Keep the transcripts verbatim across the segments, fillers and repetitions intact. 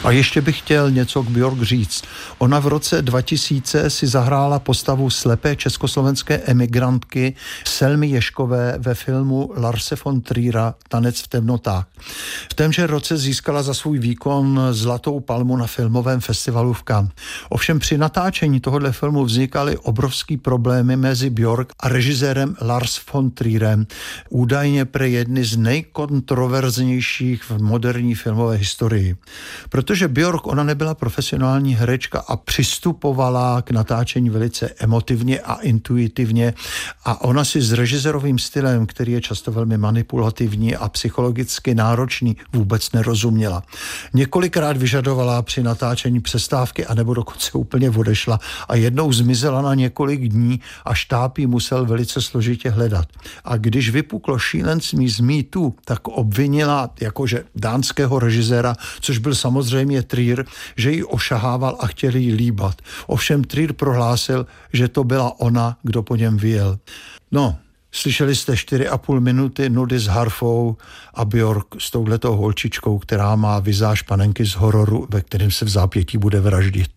A ještě bych chtěl něco k Björk říct. Ona v roce dva tisíce si zahrála postavu slepé československé emigrantky Selmy Ježkové ve filmu Larse von Triera Tanec v temnotách. V témže roce získala za svůj výkon Zlatou palmu na filmovém festivalu v Cannes. Ovšem při natáčení tohoto filmu vznikaly obrovský problémy mezi Björk a režisérem Lars von Trierem, údajně pre jedny z nejkontroverznějších v moderní filmové historii. Protože Björk, ona nebyla profesionální herečka a přistupovala k natáčení velice emotivně a intuitivně a ona si s režisérovým stylem, který je často velmi manipulativní a psychologicky náročný, vůbec nerozuměla. Několikrát vyžadovala při natáčení přestávky anebo dokonce úplně odešla a jednou zmizela na několik dní a štáb ji musel velice složitě hledat. A když vypuklo šílenství z mýtu, tak obvinila jakože dánského režiséra, což byl samozřejmě Trier, že ji ošahával a chtěl jí líbat. Ovšem Trier prohlásil, že to byla ona, kdo po něm vyjel. No, slyšeli jste čtyři a půl minuty nudy s harfou a Björk s touhletou holčičkou, která má vizáž panenky z hororu, ve kterém se v zápětí bude vraždit.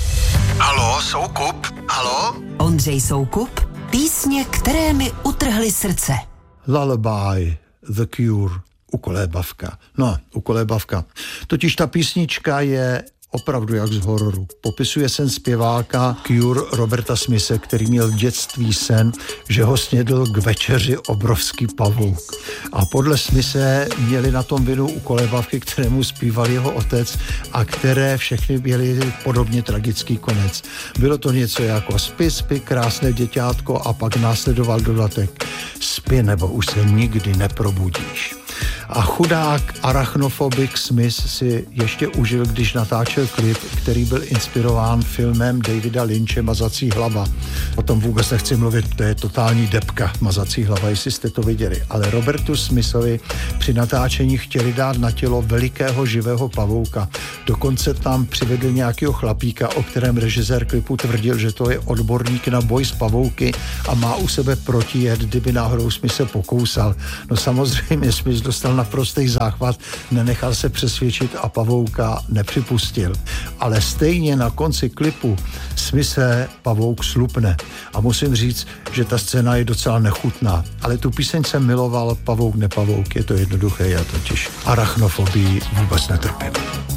Halo, Soukup? Halo? Ondřej Soukup, písně, které mi utrhly srdce. Lullaby, The Cure, ukolébavka. No, ukolébavka. Totiž ta písnička je opravdu jak z hororu. Popisuje sen zpěváka Cure Roberta Smithe, který měl v dětství sen, že ho snědl k večeři obrovský pavouk. A podle Smithe měli na tom vinu ukolébavky, kterému zpíval jeho otec a které všechny měly podobně tragický konec. Bylo to něco jako spí, spí, krásné děťátko a pak následoval dodatek spí, nebo už se nikdy neprobudíš. A chudák arachnofobik Smith si ještě užil, když natáčel klip, který byl inspirován filmem Davida Lynche Mazací hlava. O tom vůbec nechci mluvit, to je totální debka Mazací hlava, jestli jste to viděli. Ale Robertu Smithovi při natáčení chtěli dát na tělo velikého živého pavouka. Dokonce tam přivedl nějakého chlapíka, o kterém režisér klipu tvrdil, že to je odborník na boj s pavouky a má u sebe protijet, kdyby náhodou Smith se pokousal. No samozřejmě Smith dostal naprostý záchvat, nenechal se přesvědčit a pavouka nepřipustil. Ale stejně na konci klipu Smithe pavouk slupne. A musím říct, že ta scéna je docela nechutná. Ale tu píseň jsem miloval, pavouk nepavouk, je to jednoduché, já totiž arachnofobii vůbec netrpím.